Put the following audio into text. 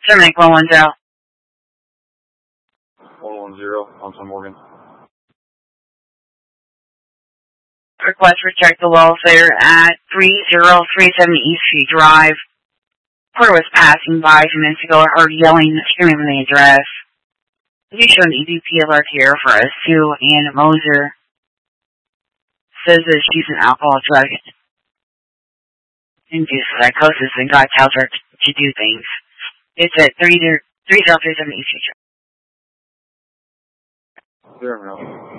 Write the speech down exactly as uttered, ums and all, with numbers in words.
seven eight one one zero. one one zero, Thompson Morgan. Request for check the welfare at three zero three seven East Street Drive. Porter was passing by a few minutes ago and heard yelling and screaming from the address. If you show an E D P alert here for us, Sue Ann Moser says that she's an alcohol drug induced psychosis and God tells her to do things. It's at three zero three seven East Street Drive. Zero, no.